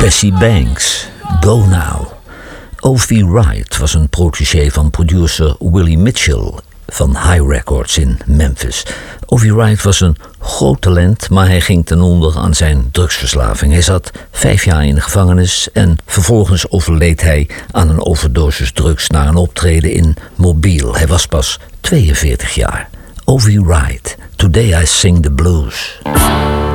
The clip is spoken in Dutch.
Bessie Banks, Go Now. O.V. Wright was een protégé van producer Willie Mitchell van High Records in Memphis. O.V. Wright was een groot talent, maar hij ging ten onder aan zijn drugsverslaving. Hij zat 5 jaar in de gevangenis en vervolgens overleed hij aan een overdosis drugs na een optreden in Mobile. Hij was pas 42 jaar. O.V. Wright, Today I Sing the Blues.